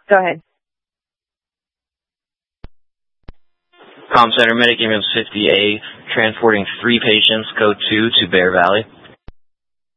Go ahead. Comm Center, Medic Ambulance 50A, transporting 3 patients, code 2 to Bear Valley.